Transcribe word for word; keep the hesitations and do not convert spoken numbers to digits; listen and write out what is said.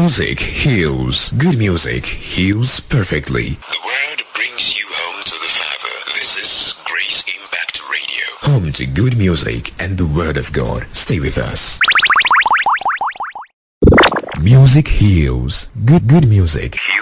music heals. Good music heals perfectly. The word brings you home to the Father. This is Grace Impact Radio. Home to good music and the Word of God. Stay with us. Music heals. Good good music